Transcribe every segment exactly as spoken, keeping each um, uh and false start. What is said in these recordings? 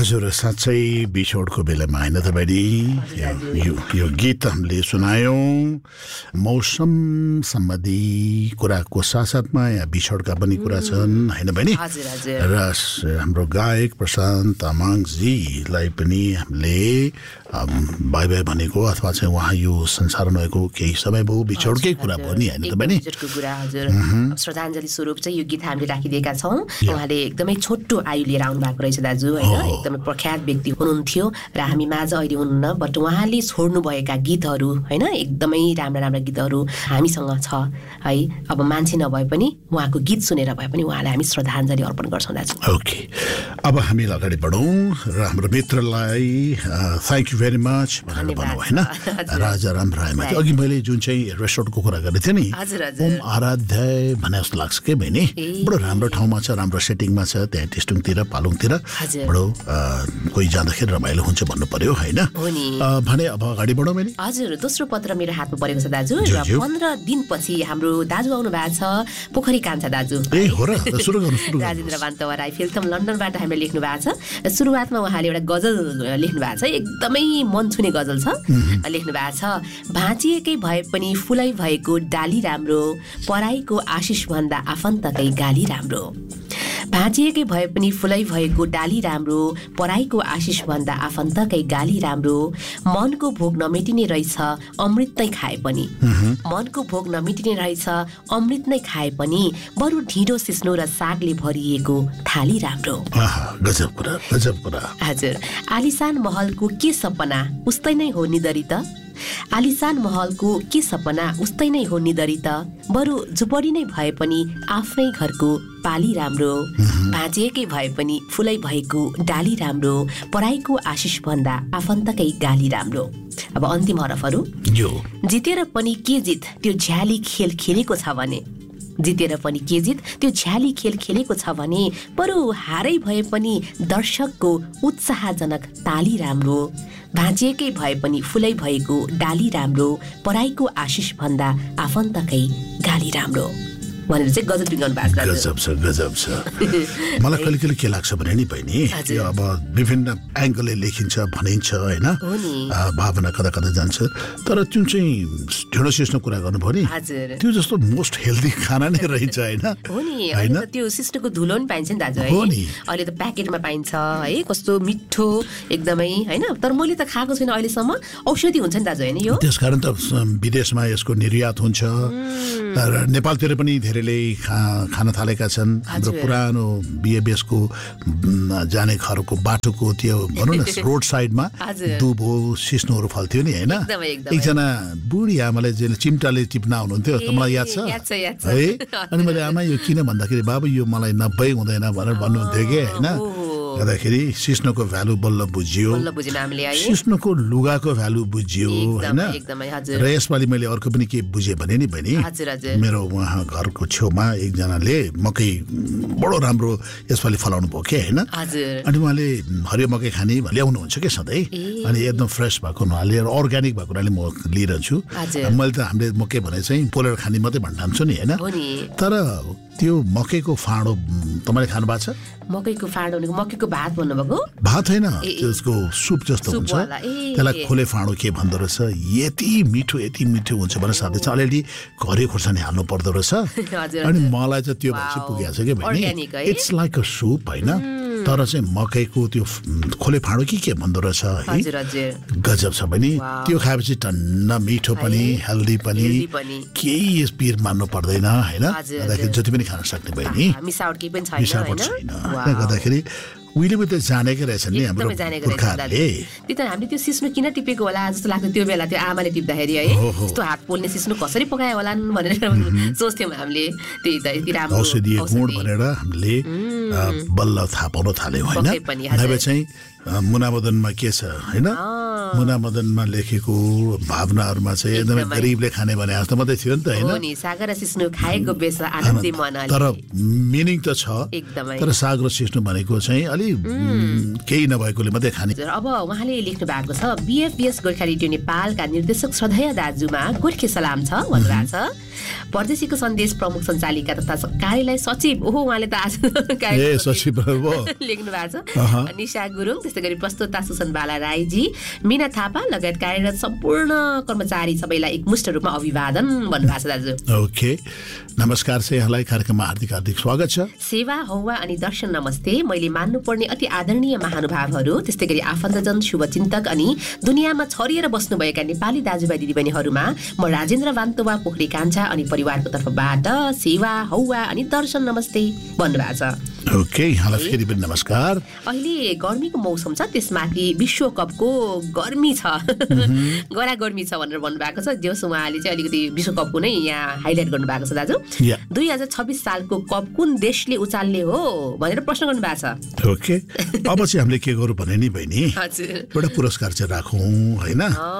हजुर साँच्चै बिछोडको बेलामा होइन त बहिनी यो यो गीत हामीले सुनायौँ मौसम सम्बन्धी कुराको साथसाथमा यहाँ बिछोडका पनि कुरा छन् होइन बहिनी र हाम्रो गायक प्रशान्त तामाङजीलाई पनि हामीले बाई बाई भनेको अथवा चाहिँ उहाँ यो संसार नभएको केही समय भयो बिछोडकै कुरा भयो नि होइन त बहिनी श्रद्धाञ्जली स्वरूप चाहिँ यो गीत हामीले राखिदिएका छौँ उहाँले एकदमै छोटो आयु लिएर आउनु भएको रहेछ दाजु होइन एकदमै प्रख्यात व्यक्ति हुनुहुन्थ्यो र हामी माझ अहिले हुनुहुन्न बट उहाँले छोड्नु भएका गीतहरू होइन एकदमै राम्रा राम्रा गीतहरू हामीसँग छ है अब मान्छे नभए पनि उहाँको गीत सुनेर भए पनि उहाँलाई हामी श्रद्धाञ्जली अर्पण गर्छौँ दाजु ओके अब हामी अगाडि बढौँ र हाम्रो मित्रलाई थ्याङ्क यू भेरी मच भनेर भनौँ होइन राजा राम रायमाथि अघि मैले जुन चाहिँ रेस्टुरेन्टको कुरा गरेको थिएँ नि ओम आराध्याय भने जस्तो लाग्छ के बहिनी बडो राम्रो ठाउँमा छ राम्रो सेटिङमा छ त्यहाँ टेस्टुङतिर पालुङतिर बडो कोही जाँदाखेरि रमाइलो हुन्छ भन्नु पर्यो होइन भने अब अगाडि बढौँ मैले हजुर दोस्रो पत्र मेरो हातमा परेको छ दाजु र पन्ध्र दिनपछि हाम्रो दाजु आउनु भएको छ पोखरी कान्छा दाजु ए हो र सुरु गर्नु सुरु राजेन्द्र बान्तवा राई फिल्म लन्डनबाट हामीले लेख्नु भएको छ सुरुवातमा उहाँले एउटा गजल लेख्नु भएको छ एकदमै मन छुने गजल छ लेख्नु भएको छ भाँचिएकै भए पनि फुलै भएको डाली राम्रो पराईको आशिष भन्दा आफन्तकै गाली राम्रो भाँचिएकै भए पनि फुलै भएको डाली राम्रो पराईको आशिष भन्दा आफन्तकै गाली राम्रो मनको भोग नमेटिने रहेछ अमृत नै खाए पनि मनको भोग नमेटिने रहेछ अमृत नै खाए पनि बरु ढिँडो सिस्नो र सागले भरिएको थाली राम्रो गजब कुरा गजब कुरा हजुर आलिसान महलको के सपना उस्तै नै हो निदरी त आलिसान महलको के सपना उस्तै नै हो निदरी त बरु झुपडी नै भए पनि आफ्नै घरको पाली राम्रो भाँचिएकै भए पनि फुलै भएको डाली राम्रो पराईको आशिष भन्दा आफन्तकै गाली राम्रो अब अन्तिम हरफहरू जितेर पनि के जित त्यो झ्याली खेल खेलेको छ भने जितेर पनि के जित त्यो झ्याली खेल खेलेको छ भने बरु हारै भए पनि दर्शकको उत्साहजनक ताली राम्रो भाँचिएकै भए पनि फुलै भएको डाली राम्रो पराईको आशिष भन्दा आफन्तकै गाली राम्रो भनेर चाहिँ गजब बिगाउनु भएको छ गजब छ गजब छ मलाई कहिले कहिले के लाग्छ भने नि बहिनी यो अब विभिन्न एङ्गलले लेखिन्छ भनिन्छ होइन भावना कता कता जान्छ तर जुन चाहिँ ढिँडो सिस्नो कुरा गर्नुभयो नि त्यो जस्तो मोस्ट हेल्दी खाना नै रहेछ होइन हो नि होइन त्यो सिस्नोको धुलो पनि पाइन्छ नि दाजु है अहिले त प्याकेटमा पाइन्छ है कस्तो मिठो एकदमै होइन तर मैले त खाएको छैन अहिलेसम्म औषधि हुन्छ नि दाजु होइन यो त्यसकारण त विदेशमा यसको निर्यात हुन्छ र नेपालतिर पनि धेरैले खान थालेका छन् हाम्रो पुरानो बिएबीएसको जाने घरको बाटोको त्यो भनौँ न रोड साइडमा दुबो सिस्नोहरू फल्थ्यो नि होइन एकजना बुढी आमाले जसले चिम्टाले टिप्न आउनुहुन्थ्यो मलाई याद छ है अनि मैले आमा यो किन भन्दाखेरि बाबु यो मलाई नब्बे हुँदैन भनेर भन्नुहुन्थ्यो कि होइन गर्दाखेरि सिस्नोको भ्यालु बल्ल बुझियो सिस्नोको लुगाको भ्यालु बुझियो होइन र यसपालि मैले अर्को पनि के बुझेँ भने नि बहिनी मेरो उहाँ घरको छेउमा एकजनाले मकै बडो राम्रो यसपालि फलाउनु भयो कि होइन अनि उहाँले हरियो मकै खाने ल्याउनुहुन्छ कि सधैँ अनि एकदम फ्रेस भएको हुनाले अर्ग्यानिक भएको हुनाले म लिइरहन्छु मैले त हामीले मकै भने चाहिँ पोलेर खाने मात्रै भन्ठान्छु नि होइन तर त्यो मकैको फाँडो तपाईँले खानु भएको छ मकैको फाँडो भनेको मकैको भात भन्नुभएको भात होइन त्यसको सुप जस्तो हुन्छ त्यसलाई खोले फाँडो के भन्दो रहेछ यति मिठो यति मिठो हुन्छ भनेर साथै चाहिँ अलिअलि घरे खोर्सानी हाल्नु पर्दो रहेछ अनि मलाई चाहिँ त्यो भएपछि पुगेको छ कि भने इट्स लाइक अ सुप होइन तर चाहिँ मकैको त्यो खोले फाँडो कि के भन्दो रहेछ है गजब छ भने त्यो खाएपछि टन्न मिठो पनि हेल्दी पनि केही यस पिर मान्नु पर्दैन होइन जति पनि खान सक्ने भयो नि मिसावट केही पनि छैन गर्दाखेरि उहिले त जानेकै रहेछ नि हाम्रो पुर्खाहरूले त्यही त हामीले त्यो सिस्नो किन टिपेको होला जस्तो लाग्छ त्यो बेला त्यो आमाले टिप्दाखेरि है यस्तो हात पोल्ने सिस्नो कसरी पकायो होला भनेर सोच्थ्यौँ हामीले त्यही त यति राम्रो औषधीय गुण भनेर हामीले बल्ल थाहा पाउन थाल्यौँ होइन नभए चाहिँ मुनामदनमा के छ होइन मुना मदनमा लेखेको भावनाहरूमा चाहिँ एकदमै गरिबले खाने भने जस्तो मात्रै थियो नि त हैन? हो नि, साग र सिस्नु खाएको बेस आनन्दी मन। तर मिनिङ त छ, एकदमै। तर साग र सिस्नु भनेको चाहिँ अलि केही नभएकोले मात्रै खाने। अब उहाँले लेख्नु भएको छ, बीएफबीएस गोर्खा रेडियो नेपालका निर्देशक श्रद्धेय दाजुमा गोर्खे सलाम छ भन्नुभएको छ। परदेशीको सन्देश प्रमुख सञ्चालिका तथा कार्यालय सचिव, ओहो उहाँले त आज ए सचिव लेख्नु भएको छ। निशा गुरुङ, त्यस्तै गरी प्रस्तुता सुसन बाला राईजी, मीना थापा लगायत कार्यरत सम्पूर्ण कर्मचारी सबैलाई एकमुष्ट रूपमा अभिवादन भन्नुभएको छ दाजु। ओके, नमस्कार छ यहाँलाई, कार्यक्रममा हार्दिक हार्दिक स्वागत छ। सेवा हौवा अनि दर्शन नमस्ते। मैले मान्नुपर्ने अति आदरणीय महानुभावहरू, त्यस्तै गरी आफन्तजन, शुभचिन्तक अनि दुनियाँमा छरिएर बस्नुभएका नेपाली दाजुभाइ दिदीबहिनीहरूमा म राजेन्द्र बान्तोवा पोखरी कान्छा अनि परिवारको तर्फबाट सेवा हौवा अनि दर्शन नमस्ते भन्नुभएको छ। ओके, यहाँलाई फेरि पनि नमस्कार। अहिले गर्मीको मौसम छ, त्यसमाथि विश्वकपको गर्मी छ, गरा गर्मी छ भनेर भन्नुभएको छ। जस उहाँले चाहिँ अलिकति विश्वकपको नै यहाँ हाइलाइट गर्नुभएको छ दाजु। दुई हजार छब्बिस सालको कप कुन देशले उचाल्ने हो भनेर प्रश्न गर्नुभएको छ। ओके, अब चाहिँ हामीले के गरौँ भने नि बहिनी, एउटा पुरस्कार चाहिँ राखौँ होइन?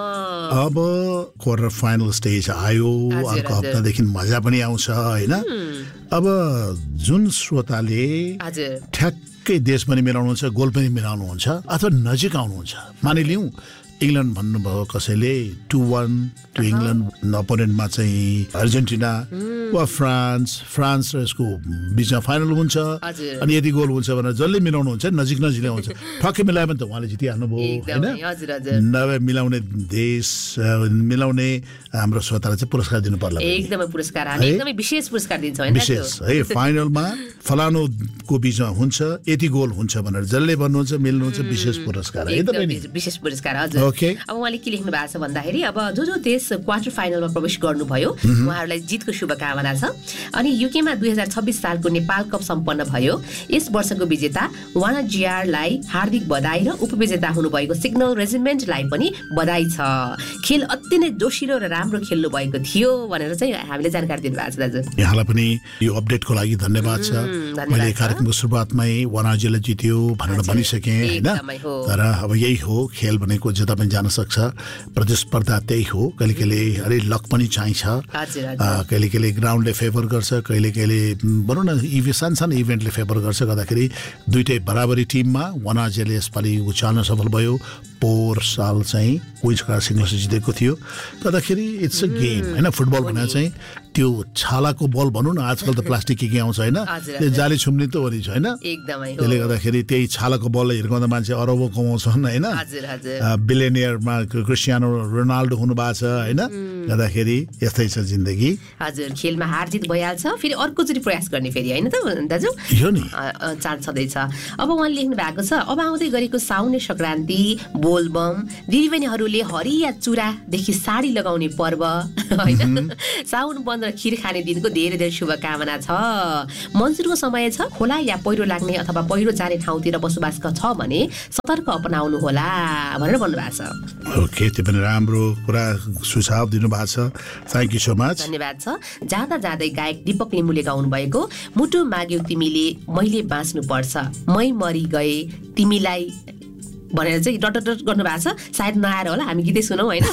अब क्वार्टर फाइनल स्टेज आयो, अर्को हप्तादेखि मजा पनि आउँछ होइन? अब जुन श्रोताले ठ्याक्कै देश पनि मिलाउनुहुन्छ, गोल पनि मिलाउनुहुन्छ अथवा नजिक आउनुहुन्छ, मानिलिउँ इङ्ल्यान्ड भन्नुभयो कसैले टु वान टु इङ्ल्यान्ड, अपोनेन्टमा चाहिँ अर्जेन्टिना वा फ्रान्स, फ्रान्स र यसको बिचमा फाइनल हुन्छ अनि यति गोल हुन्छ भनेर जसले मिलाउनुहुन्छ नजिक नजिक आउँछ, ठक्कै मिलायो भने त उहाँले जितिहाल्नुभयो होइन? नभए मिलाउने देश मिलाउने हाम्रो श्रोतालाई चाहिँ पुरस्कार दिनु पर्ला। एकदमै पुरस्कार, हामी एकदमै विशेष पुरस्कार दिन्छौँ हैन? विशेष है, फाइनलमा फलानुको बिचमा हुन्छ, यति गोल हुन्छ भनेर जसले भन्नुहुन्छ मिल्नुहुन्छ, विशेष पुरस्कार है त बहिनी? विशेष पुरस्कार हजुर। ओके, अब उहाँले के लेख्नु भएको छ भन्दाखेरि, अब जो जो देश क्वार्टर फाइनलमा प्रवेश गर्नुभयो उहाँहरूलाई जितको शुभकामना छ। अनि युकेमा दुई हजार छब्बिस सालको नेपाल कप सम्पन्न भयो। यस वर्षको विजेता वानाजिआरलाई हार्दिक बधाई र उपविजेता हुनुभएको सिग्नल रेजिमेन्टलाई पनि बधाई छ। खेल अति नै जोसिलो र राम्रो खेल्नु भएको थियो भनेर चाहिँ हामीले जानकारी दिनुभएको छ दाजु। यहाँलाई पनि यो अपडेटको लागि धन्यवाद छ। मैले कार्यक्रमको सुरुवातमै वानाजीले जित्यो भनेर भनिसकेँ होइन? तर अब यही हो, खेल भनेको जता पनि जान सक्छ, प्रतिस्पर्धा त्यही हो। कहिले कहिले अरे लक पनि चाहिन्छ, कहिले कहिले ग्राउन्डले फेभर गर्छ, कहिले कहिले भनौँ न इभे सानो सानो इभेन्टले फेभर गर्छ, गर्दाखेरि दुइटै बराबरी टिममा वानाजीले यसपालि उचाल्न सफल भयो। पोहोर साल चाहिँ क्विज कार सिङ्गल्स जितेको थियो, गर्दाखेरि इट्स अ गेम होइन? फुटबल भनेर चाहिँ त्यो छालाको बल भनौँ न, आजकल त प्लास्टिक के के आउँछ होइन, त्यो जाली छुम्ने त वरि छ होइन? त्यसले गर्दाखेरि त्यही छालाको बललाई हिर्काउँदा मान्छे अरबौँ कमाउँछन् होइन? बिलियनियरमा क्रिस्टियानो रोनाल्डो हुनु भएको छ होइन? गर्दाखेरि यस्तै छ जिन्दगी। हजुर, खेलमा हार जित भइहाल्छ, फेरि अर्कोचोटि प्रयास गर्ने फेरि होइन त दाजु? यो नि चान्स छँदैछ। अब उहाँले लेख्नु भएको छ, अब आउँदै गरेको साउने सङ्क्रान्ति, बोलबम, दिदीबहिनीहरूले हरिया चुरादेखि साडी लगाउने पर्व होइन? साउन बन्द र खिर खाने दिनको धेरै धेरै शुभकामना छ। मनसुनको समय छ, खोला या पहिरो लाग्ने अथवा पहिरो जाने ठाउँतिर बसोबास छ भने सतर्क अपनाउनु होला भनेर भन्नुभएको छ। ओके, त्यो पनि राम्रो कुरा सुझाव दिनुभएको छ, थ्याङ्क यू सो मच। धन्यवाद छ। जाँदा जाँदै गायक दीपक लिम्बुले गाउनु भएको मुटु माग्यौ तिमीले मैले बाँच्नु पर्छ, मै मरि गए तिमीलाई भनेर चाहिँ डट डट गर्नु भएको छ। सायद नआएर होला, हामी गीतै सुनौँ होइन?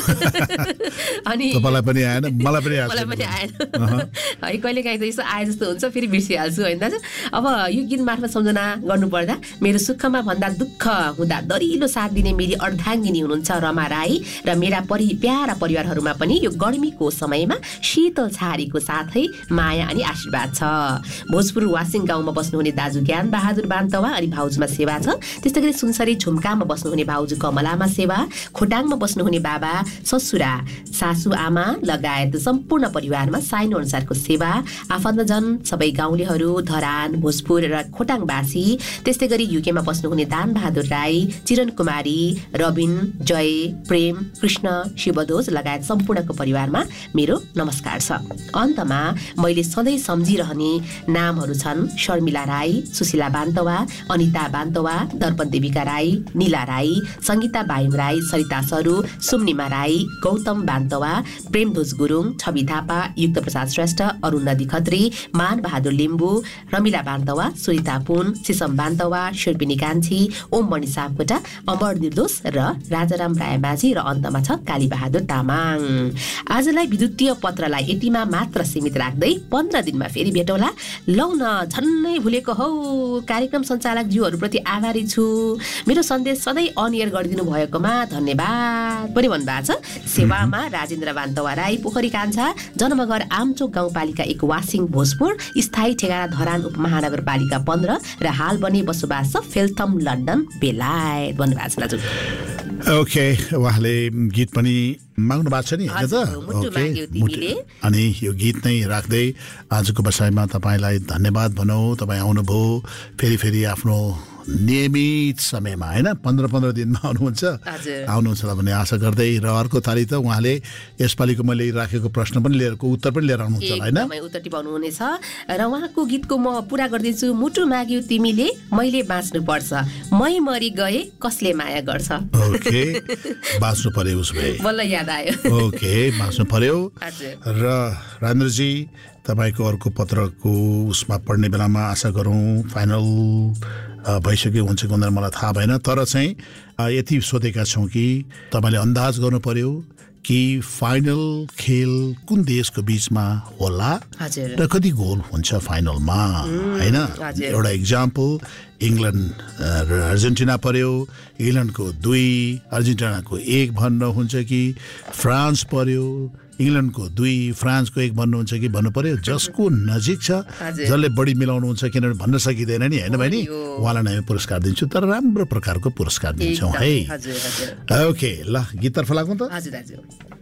अनि तपाईँलाई पनि आएन, मलाई पनि मलाई पनि आएन है, कहिले काहीँ त यसो आए जस्तो हुन्छ, फेरि बिर्सिहाल्छु होइन दाजु? अब यो गीत मार्फत सम्झना गर्नुपर्दा, मेरो सुखमा भन्दा दुःख हुँदा दरिलो साथ दिने मेरी अर्धाङ्गिनी हुनुहुन्छ रमा राई र मेरा परि प्यारा परिवारहरूमा पनि यो गर्मीको समयमा शीतल छारीको साथै माया अनि आशीर्वाद छ। भोजपुर वासिङ गाउँमा बस्नुहुने दाजु ज्ञान बहादुर बान्तवा अनि भाउजूमा सेवा छ। त्यस्तै गरी सुनसरी झुम्कामा बस्नुहुने भाउजू कमलामा सेवा, खोटाङमा बस्नुहुने बाबा ससुरा सासू आमा लगायत सम्पूर्ण परिवारमा साइनो अनुसारको सेवा। आफन्तजन सबै गाउँलेहरू, धरान, भोजपुर र खोटाङवासी, त्यस्तै गरी युकेमा बस्नुहुने दान बहादुर राई, चिरन कुमारी, रबिन, जय, प्रेम, कृष्ण, शिवदोज लगायत सम्पूर्णको परिवारमा मेरो नमस्कार छ। अन्तमा मैले सधैँ सम्झिरहने नामहरू छन् शर्मिला राई, सुशीला बान्तवा, अनिता बान्तवा, दर्पण देविका राई, शीला राई, सङ्गीता बायुङ राई, सरिता सरू, सुम्निमा राई, गौतम बान्तवा, प्रेमध्वज गुरुङ, छवि थापा, युक्त प्रसाद श्रेष्ठ, अरुण नदी खत्री, मान बहादुर लिम्बू, रमिला बान्तवा, सुरिता पुन, सिसम बान्तवा, शिल्पिनी कान्छी, ओम मणि सापकोटा, अमर निर्दोष र राजाराम रायमाझी र अन्तमा छ काली बहादुर तामाङ। आजलाई विद्युतीय पत्रलाई यतिमा मात्र सीमित राख्दै पन्ध्र दिनमा फेरि भेटौँला। लौ न, झन्नै भुलेको हौ, कार्यक्रम सञ्चालक ज्यूहरूप्रति आभारी छु। मेरो सन्देश सधैँ अन एयर गरिदिनु भएकोमा धन्यवाद पनि भन्नुभएको छ। सेवामा राजेन्द्र बान्तवा राई, पोखरी कान्छा, जन्मघर आमचोक गाउँपालिका एक वासिङ भोजपुर, स्थायी ठेगाना धरान उपमहानगरपालिका पन्ध्र र हाल बने बसोबास फेल्थम लन्डन बेलायत भन्नुभएको छ दाजु। ओके, उहाँले गीत पनि माग्नु भएको छ नि अनि यो गीत नै राख्दै आजको बसाइमा तपाईँलाई धन्यवाद भनौँ। तपाईँ आउनुभयो फेरि फेरि आफ्नो नियमित समयमा, होइन, पन्ध्र पन्ध्र दिनमा आउनुहुन्छ आउनुहुन्छ भन्ने आशा गर्दै। र अर्को तारिक त उहाँले यसपालिको मैले राखेको प्रश्न पनि लिएर उत्तर पनि लिएर आउनुहुन्छ होइन, उत्तर टिपाउनु हुनेछ। र उहाँको गीतको म पुरा गरिदिन्छु। मुटु माग्यो तिमीले, मैले बाँच्नु पर्छ, मै मरि गए कसले माया गर्छ। ओके, बाँच्नु पर्यो उस भए, बल्ल याद आयो। ओके, बाँच्नु पर्यो। र राजेन्द्रजी, तपाईँको अर्को पत्रको उसमा पढ्ने बेलामा आशा गरौँ फाइनल भइसक्यो हुन्छ कि हुँदैन मलाई थाहा भएन, तर चाहिँ यति सोधेका छौँ कि तपाईँले अन्दाज गर्नु पर्यो कि फाइनल खेल कुन देशको बिचमा होला र कति गोल हुन्छ फाइनलमा, होइन। एउटा इक्जाम्पल, इङ्ल्यान्ड र अर्जेन्टिना पर्यो, इङ्ल्यान्डको दुई अर्जेन्टिनाको एक भन्नुहुन्छ कि फ्रान्स पर्यो, इङ्ल्यान्डको दुई फ्रान्सको एक भन्नुहुन्छ कि भन्नु पर्यो। जसको नजिक छ, जसले बढी मिलाउनुहुन्छ, किनभने भन्न सकिँदैन नि, होइन बहिनी। उहाँलाई हामी पुरस्कार दिन्छौँ, तर राम्रो प्रकारको पुरस्कार दिन्छौँ है। ओके, ल गीततर्फ लागौँ त।